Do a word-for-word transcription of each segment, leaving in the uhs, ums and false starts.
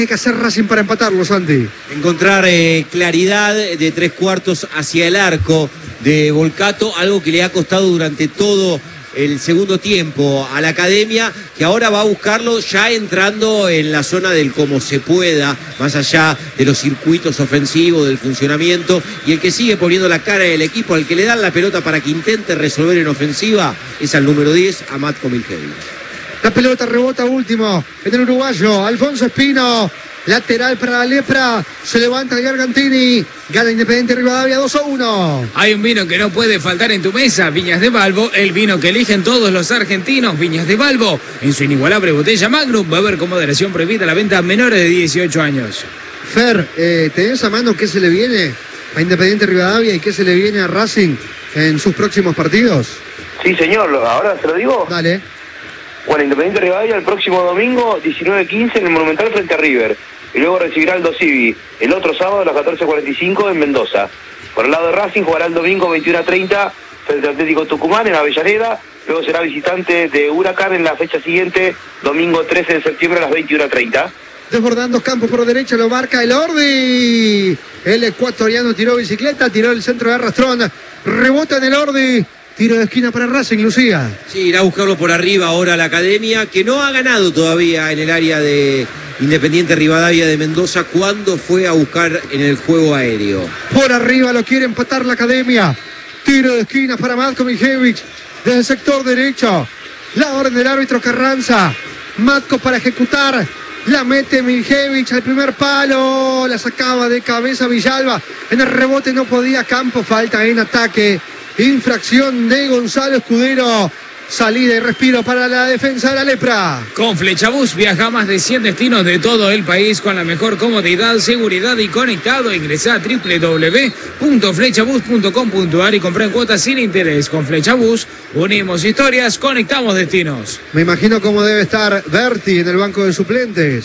Tiene que hacer Racing para empatarlo, Santi. Encontrar eh, claridad de tres cuartos hacia el arco de Volcato, algo que le ha costado durante todo el segundo tiempo a la academia, que ahora va a buscarlo ya entrando en la zona del cómo se pueda, más allá de los circuitos ofensivos, del funcionamiento, y el que sigue poniendo la cara del equipo, al que le dan la pelota para que intente resolver en ofensiva, es al número diez, a Matko Miljevic. La pelota rebota último en el uruguayo Alfonso Espino. Lateral para la Lepra. Se levanta el Gargantini. Gana Independiente Rivadavia dos a uno. Hay un vino que no puede faltar en tu mesa. Viñas de Balbo. El vino que eligen todos los argentinos. Viñas de Balbo. En su inigualable botella Magnum. Beber con moderación, prohibida la venta a menores de dieciocho años. Fer, eh, ¿tenés a mano qué se le viene a Independiente Rivadavia y qué se le viene a Racing en sus próximos partidos? Sí, señor. Ahora se lo digo. Dale. Bueno, Independiente Rivadavia el próximo domingo, diecinueve quince, en el Monumental frente a River. Y luego recibirá Aldo Civi el otro sábado a las catorce cuarenta y cinco en Mendoza. Por el lado de Racing jugará el domingo veintiuno a treinta frente al Atlético Tucumán en Avellaneda. Luego será visitante de Huracán en la fecha siguiente, domingo trece de septiembre a las veintiuna a treinta. Desbordando Campos por derecha, lo marca el Ordi. El ecuatoriano tiró bicicleta, tiró el centro de arrastrón. Rebota en el Ordi. Tiro de esquina para Racing, Lucía. Sí, irá a buscarlo por arriba ahora la academia, que no ha ganado todavía en el área de Independiente Rivadavia de Mendoza cuando fue a buscar en el juego aéreo. Por arriba lo quiere empatar la academia. Tiro de esquina para Matko Miljevic desde el sector derecho. La orden del árbitro Carranza. Matko para ejecutar. La mete Miljevic al primer palo. La sacaba de cabeza Villalba. En el rebote no podía Campo. Falta en ataque. Infracción de Gonzalo Escudero. Salida y respiro para la defensa de la Lepra. Con Flechabús viaja a más de cien destinos de todo el país con la mejor comodidad, seguridad y conectado. Ingresá a doble u doble u doble u punto flechabús punto com punto a r y comprá en cuotas sin interés. Con Flechabús unimos historias, conectamos destinos. Me imagino cómo debe estar Berti en el banco de suplentes.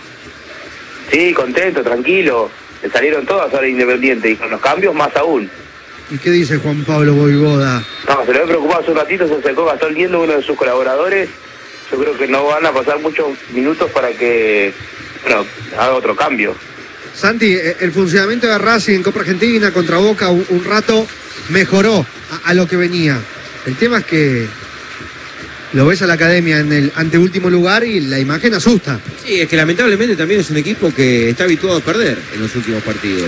Sí, contento, tranquilo. Le salieron todas ahora Independiente y con los cambios más aún. ¿Y qué dice Juan Pablo Boivoda? No, se lo había preocupado hace un ratito, se acercó Gastón Liendo, uno de sus colaboradores. Yo creo que no van a pasar muchos minutos para que, bueno, haga otro cambio. Santi, el funcionamiento de Racing en Copa Argentina contra Boca un, un rato mejoró a, a lo que venía. El tema es que lo ves a la academia en el anteúltimo lugar y la imagen asusta. Sí, es que lamentablemente también es un equipo que está habituado a perder en los últimos partidos.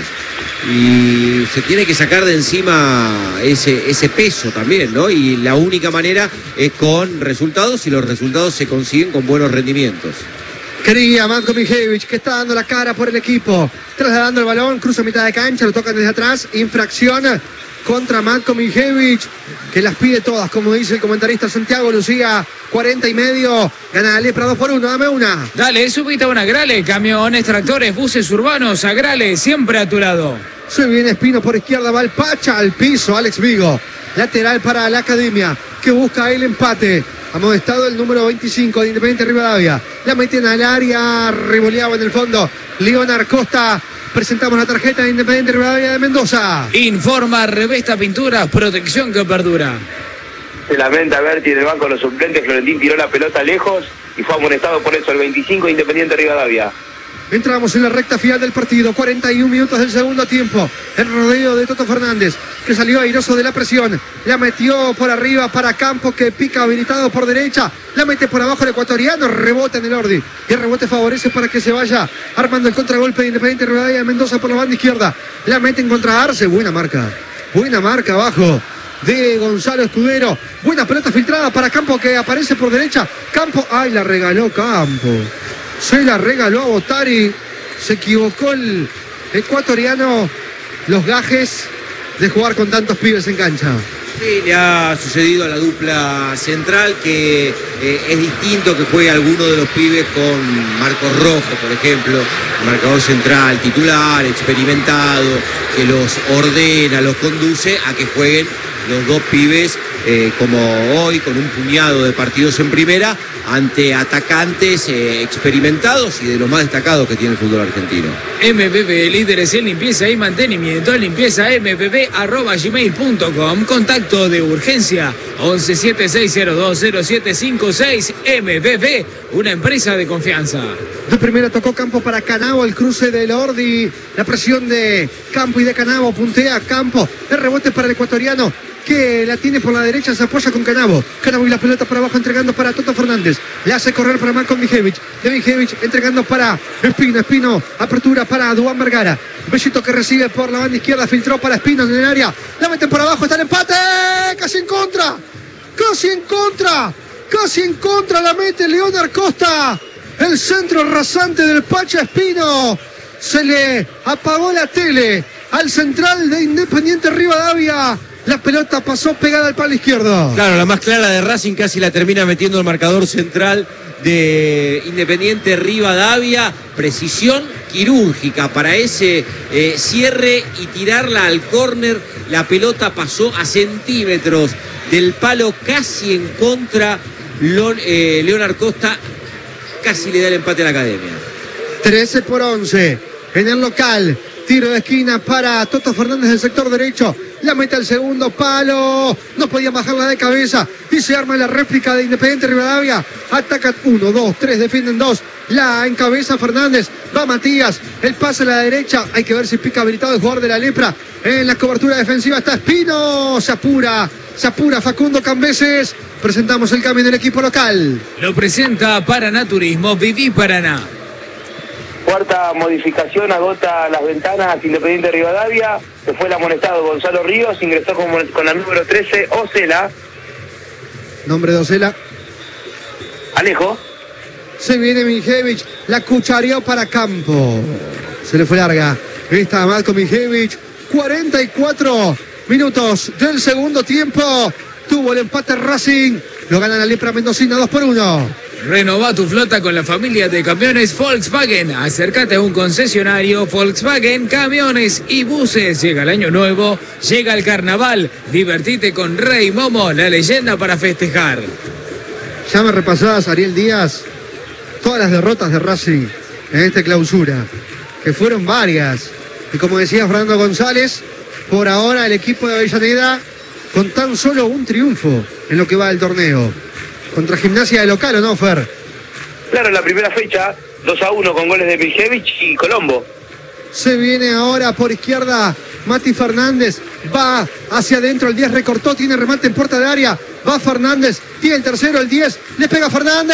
Y se tiene que sacar de encima ese, ese peso también, ¿no? Y la única manera es con resultados, y los resultados se consiguen con buenos rendimientos. Quería Matko Miljevic, que está dando la cara por el equipo, trasladando el balón, cruza mitad de cancha, lo tocan desde atrás, infracción contra Matko Miljevic, que las pide todas, como dice el comentarista Santiago Lucía. Cuarenta y medio, gana la Lepra dos por uno, dame una. Dale, subite a una Grale, camiones, tractores, buses urbanos, a Grale, siempre a tu lado. Se viene Espino por izquierda, va el Pacha al piso, Alex Vigo. Lateral para la academia, que busca el empate. Amonestado el número veinticinco de Independiente Rivadavia. La meten al área, revoleaba en el fondo Leonard Costa. Presentamos la tarjeta de Independiente Rivadavia de Mendoza. Informa Revesta Pinturas, protección que perdura. Se lamenta Berti en el banco de los suplentes. Florentín tiró la pelota lejos y fue amonestado por eso el veinticinco de Independiente Rivadavia. Entramos en la recta final del partido, cuarenta y un minutos del segundo tiempo. El rodeo de Toto Fernández, que salió airoso de la presión. La metió por arriba para Campos, que pica habilitado por derecha. La mete por abajo el ecuatoriano, rebota en el Ordi. Y el rebote favorece para que se vaya armando el contragolpe de Independiente Rivadavia de Mendoza por la banda izquierda. La mete en contra Arce, buena marca. Buena marca abajo de Gonzalo Escudero. Buena pelota filtrada para Campo, que aparece por derecha. Campo, ay, la regaló Campo. Se la regaló a Botari. Se equivocó el ecuatoriano. Los gajes de jugar con tantos pibes en cancha. Sí, le ha sucedido a la dupla central, que eh, es distinto que juegue alguno de los pibes con Marcos Rojo, por ejemplo, marcador central, titular, experimentado, que los ordena, los conduce, a que jueguen los dos pibes eh, como hoy, con un puñado de partidos en primera, ante atacantes eh, experimentados y de los más destacados que tiene el fútbol argentino. M B B, líderes en limpieza y mantenimiento, limpieza m b b arroba gmail punto com, contacto de urgencia once siete seis cero dos cero siete cinco seis. M B B, una empresa de confianza. De primera tocó Campo para Canavo, el cruce de Lordi, la presión de Campo y de Canavo, puntea Campo, el rebote para el ecuatoriano, que la tiene por la derecha, se apoya con Canavo. Canavo y la pelota para abajo, entregando para Toto Fernández. Le hace correr para Marco Mijevich. De Mijevich entregando para Espino. Espino, apertura para Duván Vergara. Bellito que recibe por la banda izquierda, filtró para Espino en el área. La meten por abajo, está el empate. Casi en contra. Casi en contra. Casi en contra la mete Leonard Costa. El centro rasante del Pacha Espino. Se le apagó la tele al central de Independiente Rivadavia. La pelota pasó pegada al palo izquierdo. Claro, la más clara de Racing casi la termina metiendo el marcador central de Independiente Rivadavia. Precisión quirúrgica para ese eh, cierre y tirarla al córner. La pelota pasó a centímetros del palo, casi en contra. Lon, eh, Leonard Costa casi le da el empate a la Academia. trece por once en el local. Tiro de esquina para Toto Fernández del sector derecho. La mete al segundo palo. No podía bajarla de cabeza. Y se arma la réplica de Independiente Rivadavia. Ataca uno, dos, tres, defienden dos. La encabeza Fernández. Va Matías. El pase a la derecha. Hay que ver si pica habilitado el jugador de la Lepra. En la cobertura defensiva está Espino. Se apura. Se apura Facundo Cambeses. Presentamos el cambio en el equipo local. Lo presenta Paraná Turismo. Viví Paraná. Cuarta modificación, agota las ventanas Independiente Rivadavia. Se fue el amonestado Gonzalo Ríos, ingresó con, con la número trece, Ocela. Nombre de Ocela. Alejo. Se viene Mijevich, la cuchareó para Campo. Se le fue larga. Está Marco Mijevich. cuarenta y cuatro minutos del segundo tiempo. Tuvo el empate Racing. Lo gana la Lepra Mendocina dos por uno. Renova tu flota con la familia de camiones Volkswagen. Acércate a un concesionario Volkswagen, camiones y buses. Llega el año nuevo, llega el carnaval. Divertite con Rey Momo, la leyenda para festejar. Ya me repasabas, Ariel Díaz, todas las derrotas de Racing en esta clausura, que fueron varias. Y como decía Fernando González, por ahora el equipo de Avellaneda con tan solo un triunfo en lo que va del torneo. Contra Gimnasia de local, ¿o no, Fer? Claro, en la primera fecha, dos a uno con goles de Mijevich y Colombo. Se viene ahora por izquierda Mati Fernández. Va hacia adentro, el diez recortó, tiene remate en puerta de área. Va Fernández, tiene el tercero, el diez. Le pega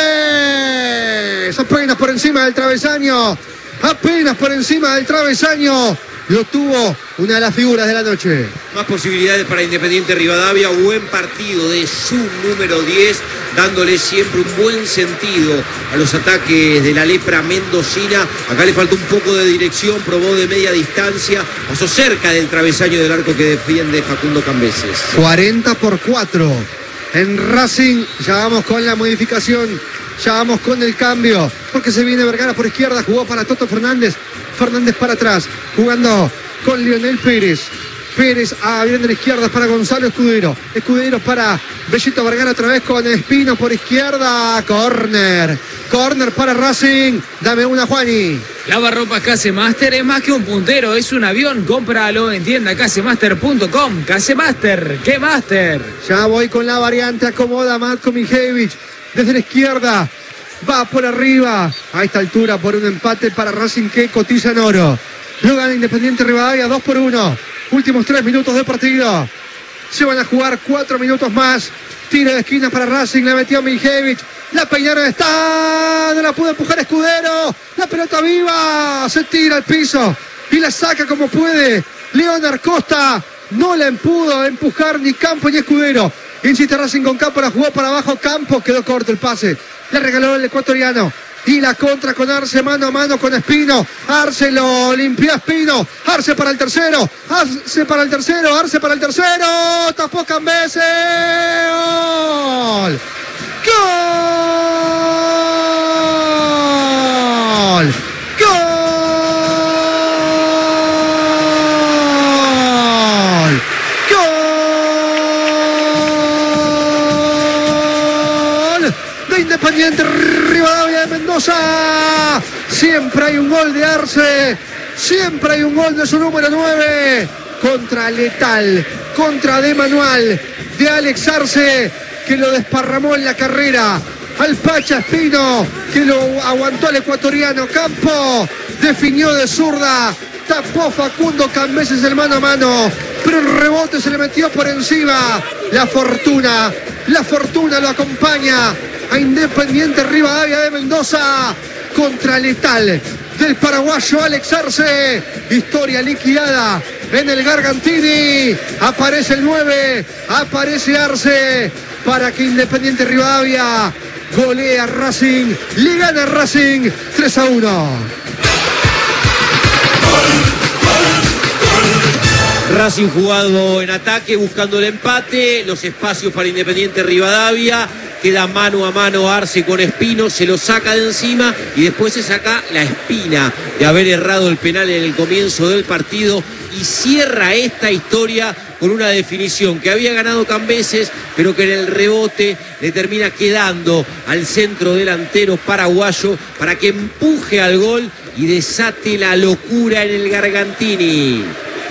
Fernández. Apenas por encima del travesaño. Apenas por encima del travesaño. Lo tuvo una de las figuras de la noche. Más posibilidades para Independiente Rivadavia. Buen partido de su número diez, dándole siempre un buen sentido a los ataques de la Lepra Mendocina. Acá le faltó un poco de dirección, probó de media distancia, pasó cerca del travesaño del arco que defiende Facundo Cambeses. cuarenta por cuatro en Racing. Ya vamos con la modificación, ya vamos con el cambio, porque se viene Vergara por izquierda, jugó para Toto Fernández. Fernández para atrás, jugando con Lionel Pérez. Pérez abriendo la izquierda para Gonzalo Escudero. Escudero para Bellito Vergara otra vez con Espino por izquierda. Corner. Corner para Racing. Dame una, Juani. Lavarropas Casemaster es más que un puntero, es un avión. Cómpralo en tienda casemaster punto com. Casemaster, ¿qué master? Ya voy con la variante. Acomoda Marco Mijevich desde la izquierda. Va por arriba. A esta altura por un empate para Racing que cotiza en oro. Lo gana Independiente Rivadavia dos por uno. Últimos tres minutos de partido. Se van a jugar cuatro minutos más. Tiro de esquina para Racing. La metió Mijevich. La peinaron, está. No la pudo empujar Escudero. La pelota viva. Se tira al piso. Y la saca como puede. Leonard Costa. No la pudo empujar ni Campo ni Escudero. Insiste Racing con Campo. La jugó para abajo. Campo. Quedó corto el pase. Le regaló el ecuatoriano. Y la contra con Arce mano a mano con Espino. Arce lo limpió a Espino. Arce para el tercero. Arce para el tercero. Arce para el tercero. Tapó Cambeses. ¡Gol! ¡Gol! ¡Gol! Rivadavia de Mendoza. Siempre hay un gol de Arce, siempre hay un gol de su número nueve. Contra Letal, contra De Manuel, de Alex Arce, que lo desparramó en la carrera. Al Pacha Espino, que lo aguantó al ecuatoriano. Campo definió de zurda, tapó Facundo Cambeses el mano a mano, pero el rebote se le metió por encima. La fortuna, la fortuna lo acompaña a Independiente Rivadavia de Mendoza contra Letal del paraguayo Alex Arce. Historia liquidada en el Gargantini. Aparece el nueve, aparece Arce para que Independiente Rivadavia golea Racing, le gana Racing tres a uno. Racing jugado en ataque, buscando el empate, los espacios para Independiente Rivadavia, queda mano a mano Arce con Espino, se lo saca de encima y después se saca la espina de haber errado el penal en el comienzo del partido y cierra esta historia con una definición que había ganado Cambeses, pero que en el rebote le termina quedando al centro delantero paraguayo para que empuje al gol y desate la locura en el Gargantini.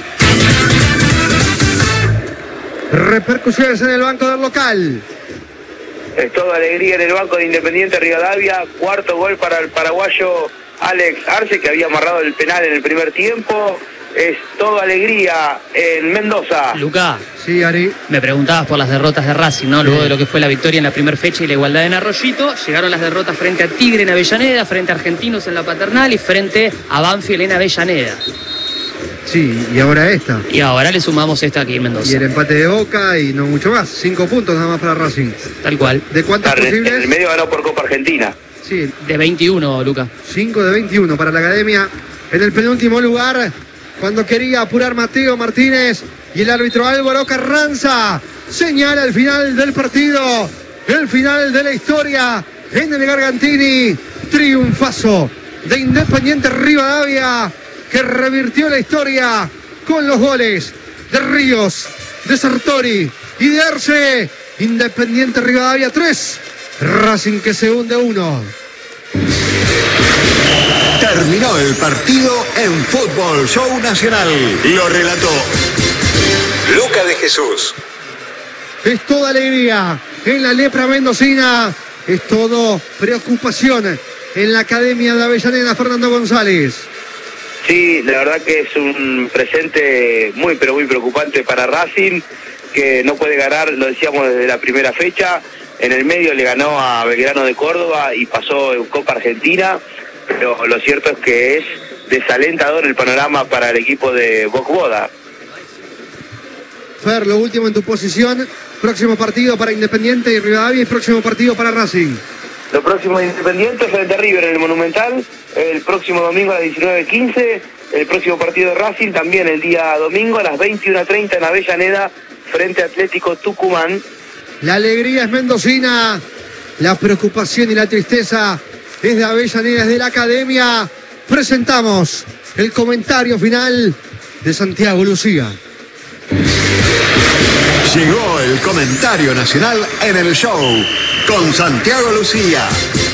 Repercusiones en el banco del local. Es toda alegría en el banco de Independiente Rivadavia. Cuarto gol para el paraguayo Alex Arce, que había amarrado el penal en el primer tiempo. Es toda alegría en Mendoza. Luca, sí, Ari. Me preguntabas por las derrotas de Racing, ¿no? Luego de lo que fue la victoria en la primera fecha y la igualdad en Arroyito, llegaron las derrotas frente a Tigre en Avellaneda, frente a Argentinos en la Paternal y frente a Banfield en Avellaneda. Sí, y ahora esta. Y ahora le sumamos esta aquí en Mendoza. Y el empate de Boca y no mucho más. Cinco puntos nada más para Racing. Tal cual. ¿De cuántas En posibles? el medio ganó por Copa Argentina. Sí, De veintiuno, Luca. cinco de veintiuno para la Academia. En el penúltimo lugar, cuando quería apurar Mateo Martínez y el árbitro Álvaro Carranza señala el final del partido, el final de la historia en el Gargantini. Triunfazo de Independiente Rivadavia, que revirtió la historia con los goles de Ríos, de Sartori y de Arce. Independiente Rivadavia tres, Racing que se hunde uno. Terminó el partido en Fútbol Show Nacional. Lo relató Luca de Jesús. Es toda alegría en la lepra mendocina, es todo preocupación en la Academia de Avellaneda. Fernando González. Sí, la verdad que es un presente muy pero muy preocupante para Racing, que no puede ganar, lo decíamos desde la primera fecha. En el medio le ganó a Belgrano de Córdoba y pasó en Copa Argentina, pero lo cierto es que es desalentador el panorama para el equipo de Bocboda. Fer, lo último en tu posición. Próximo partido para Independiente y Rivadavia y próximo partido para Racing. Lo próximo de Independiente frente a River en el Monumental, el próximo domingo a las diecinueve quince. El próximo partido de Racing también el día domingo a las veintiuna treinta en Avellaneda frente a Atlético Tucumán. La alegría es mendocina, la preocupación y la tristeza es de Avellaneda, es de la Academia. Presentamos el comentario final de Santiago Lucía. Llegó el comentario nacional en el show con Santiago Lucía.